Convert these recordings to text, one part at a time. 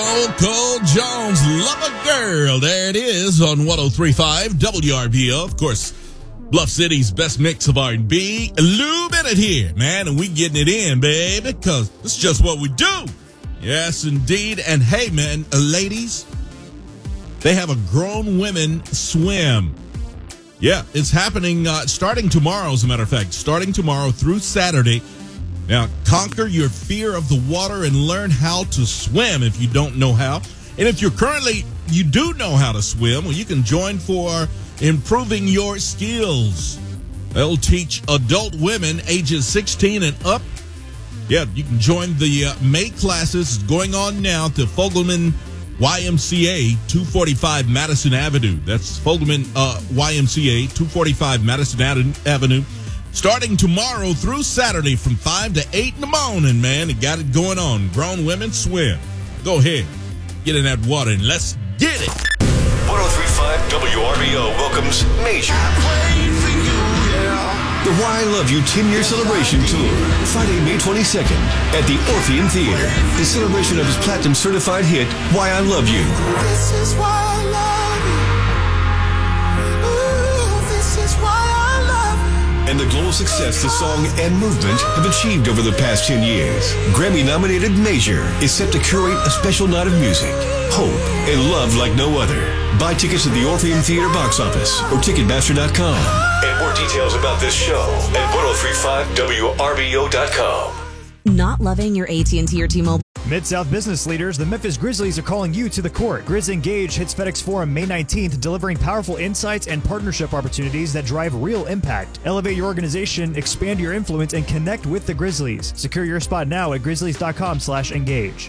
Cole Jones, Love a Girl. There it is on 103.5 WRBO. Of course, Bluff City's best mix of R&B. Lou Bennett here, man, and we getting it in, baby, because it's just what we do. Yes, indeed. And hey, man, ladies, they have a grown women swim. Yeah, it's happening starting tomorrow, as a matter of fact, starting tomorrow through Saturday. Now, conquer your fear of the water and learn how to swim if you don't know how. And if you do know how to swim, well, you can join for improving your skills. They'll teach adult women ages 16 and up. Yeah, you can join the May classes going on now to Fogelman YMCA, 245 Madison Avenue. That's Fogelman YMCA, 245 Madison Avenue. Starting tomorrow through Saturday from 5 to 8 in the morning, man. It got it going on. Grown women swim. Go ahead. Get in that water and let's get it. 103.5 WRBO welcomes Major. The Why I Love You 10-year celebration tour. Friday, May 22nd at the Orpheum Theater. In celebration of his platinum certified hit, Why I Love You. This is why I love you. Ooh, this is why I love you. And the global success the song and movement have achieved over the past 10 years. Grammy-nominated Major is set to curate a special night of music, hope, and love like no other. Buy tickets at the Orpheum Theater box office or Ticketmaster.com. And more details about this show at 1035WRBO.com. Not loving your AT&T or T-Mobile? Mid-South business leaders, the Memphis Grizzlies are calling you to the court. Grizz Engage hits FedEx Forum May 19th, delivering powerful insights and partnership opportunities that drive real impact. Elevate your organization, expand your influence, and connect with the Grizzlies. Secure your spot now at grizzlies.com/engage.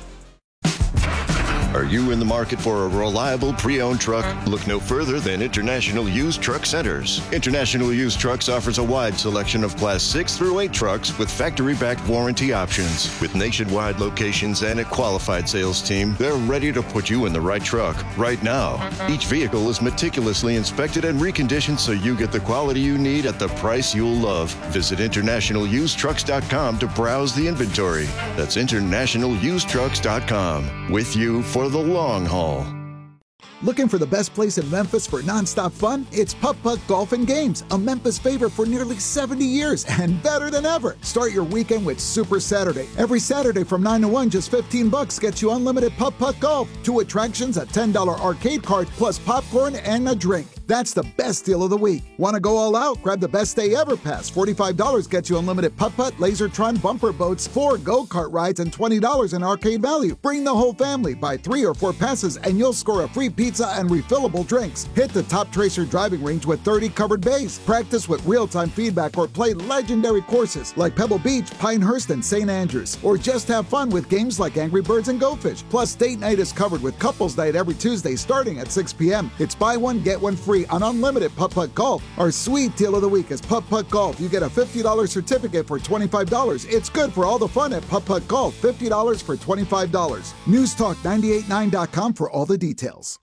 Are you in the market for a reliable pre-owned truck? Look no further than International Used Truck Centers. International Used Trucks offers a wide selection of Class 6 through 8 trucks with factory-backed warranty options. With nationwide locations and a qualified sales team, they're ready to put you in the right truck right now. Each vehicle is meticulously inspected and reconditioned so you get the quality you need at the price you'll love. Visit InternationalUsedTrucks.com to browse the inventory. That's InternationalUsedTrucks.com. With you for the long haul. Looking for the best place in Memphis for nonstop fun? It's Putt Putt Golf and Games, a Memphis favorite for nearly 70 years and better than ever. Start your weekend with Super Saturday. Every Saturday from 9 to 1, just $15 gets you unlimited Putt Putt Golf, 2 attractions, a $10 arcade card, plus popcorn and a drink. That's the best deal of the week. Want to go all out? Grab the Best Day Ever Pass. $45 gets you unlimited putt-putt, Lasertron bumper boats, 4 go-kart rides, and $20 in arcade value. Bring the whole family. Buy 3 or 4 passes, and you'll score a free pizza and refillable drinks. Hit the Top Tracer driving range with 30 covered bays. Practice with real-time feedback or play legendary courses like Pebble Beach, Pinehurst, and St. Andrews. Or just have fun with games like Angry Birds and Go Fish. Plus, date night is covered with couples night every Tuesday starting at 6 p.m. It's buy one, get one free on unlimited Putt Putt Golf. Our sweet deal of the week is Putt Putt Golf. You get a $50 certificate for $25. It's good for all the fun at Putt Putt Golf. $50 for $25. Newstalk989.com for all the details.